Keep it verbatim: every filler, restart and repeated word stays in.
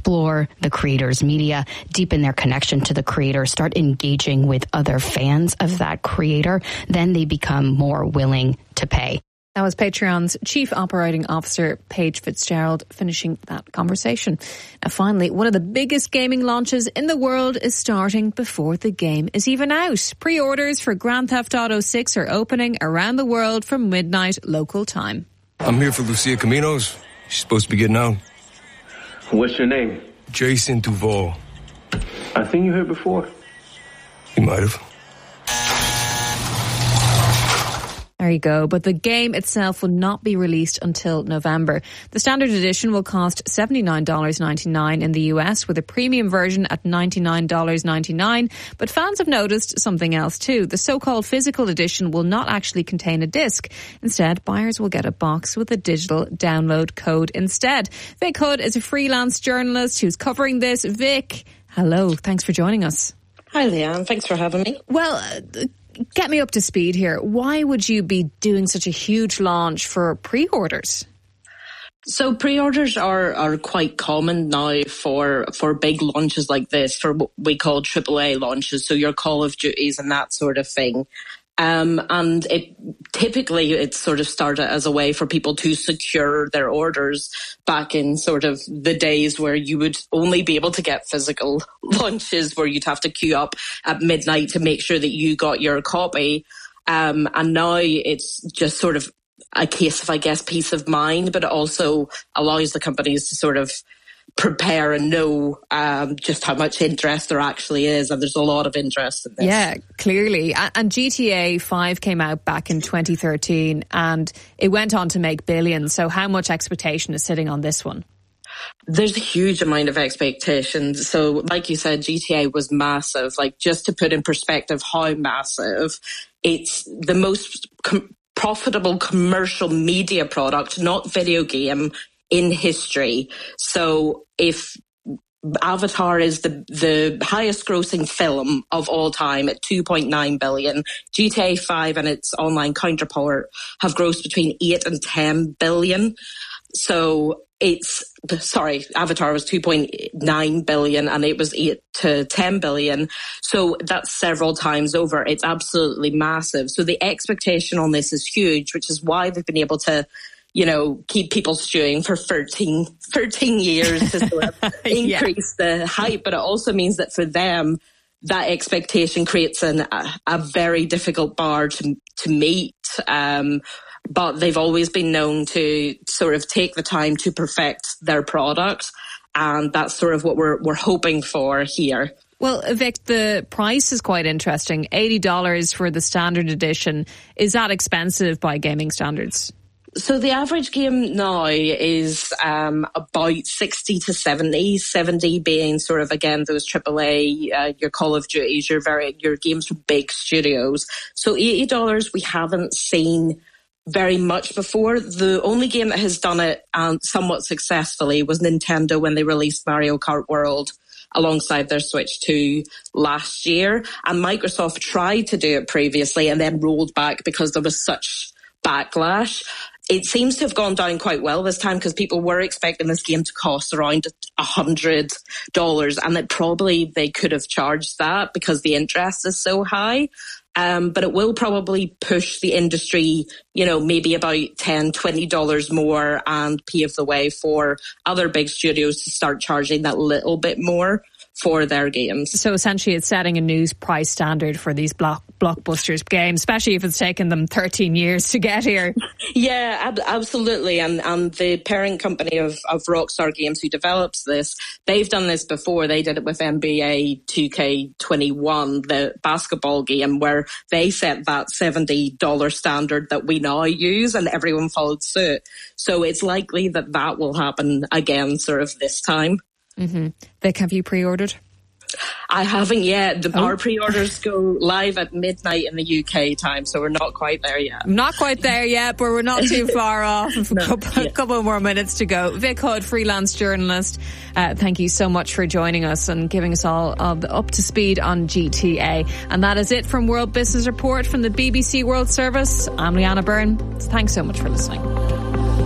explore the creator's media, deepen their connection to the creator, start engaging with other fans of that creator, then they become more willing to pay. That was Patreon's Chief Operating Officer, Paige Fitzgerald, finishing that conversation. Now, finally, one of the biggest gaming launches in the world is starting before the game is even out. Pre-orders for Grand Theft Auto six are opening around the world from midnight local time. I'm here for Lucia Caminos. She's supposed to be getting out. What's your name? Jason Duval. I think you heard before. You might have. There you go. But the game itself will not be released until November. The standard edition will cost seventy-nine dollars and ninety-nine cents in the U S, with a premium version at ninety-nine dollars and ninety-nine cents. But fans have noticed something else too. The so-called physical edition will not actually contain a disc. Instead, buyers will get a box with a digital download code instead. Vic Hood is a freelance journalist who's covering this. Vic, hello. Thanks for joining us. Hi, Leanne. Thanks for having me. Well, uh, get me up to speed here. Why would you be doing such a huge launch for pre-orders? So pre-orders are, are quite common now for, for big launches like this, for what we call triple A launches, so your Call of Duties and that sort of thing. Um, and it typically it sort of started as a way for people to secure their orders back in sort of the days where you would only be able to get physical launches, where you'd have to queue up at midnight to make sure that you got your copy. Um, and now it's just sort of a case of, I guess, peace of mind, but it also allows the companies to sort of prepare and know um, just how much interest there actually is, and there's a lot of interest in this. Yeah, clearly. And G T A five came out back in twenty thirteen and it went on to make billions. So how much expectation is sitting on this one? There's a huge amount of expectations. So like you said, G T A was massive. Like, just to put in perspective how massive, it's the most com- profitable commercial media product, not video game, in history. So if Avatar is the the highest grossing film of all time at two point nine billion, G T A five and its online counterpart have grossed between eight and ten billion. So it's, sorry, Avatar was two point nine billion and it was eight to ten billion. So that's several times over. It's absolutely massive. So the expectation on this is huge, which is why they've been able to, you know, keep people stewing for thirteen, thirteen years to sort of increase yeah. the hype. But it also means that for them, that expectation creates an, a, a very difficult bar to, to meet. Um, but they've always been known to sort of take the time to perfect their product. And that's sort of what we're, we're hoping for here. Well, Vic, the price is quite interesting. eighty dollars for the standard edition. Is that expensive by gaming standards? So the average game now is um, about sixty to seventy, seventy being sort of, again, those triple A, uh, your Call of Duties, your very, your games from big studios. So eighty dollars we haven't seen very much before. The only game that has done it um, somewhat successfully was Nintendo when they released Mario Kart World alongside their Switch two last year. And Microsoft tried to do it previously and then rolled back because there was such backlash. It seems to have gone down quite well this time because people were expecting this game to cost around one hundred dollars, and that probably they could have charged that because the interest is so high. Um, but it will probably push the industry, you know, maybe about ten dollars, twenty dollars more, and pave the way for other big studios to start charging that little bit more for their games. So essentially it's setting a new price standard for these block, blockbusters games, especially if it's taken them thirteen years to get here. Yeah, ab- absolutely. And, and the parent company of, of Rockstar Games who develops this, they've done this before. They did it with N B A two K twenty-one, the basketball game, where they set that seventy dollars standard that we now use and everyone followed suit. So it's likely that that will happen again sort of this time. Mm-hmm. Vic, have you pre-ordered? I haven't yet. The, oh. Our pre-orders go live at midnight in the U K time, so we're not quite there yet. Not quite there yet, but we're not too far off. A no, couple, yeah. couple more minutes to go. Vic Hood, freelance journalist, uh, thank you so much for joining us and giving us all uh, up to speed on G T A. And that is it from World Business Report from the B B C World Service. I'm Leanna Byrne. Thanks so much for listening.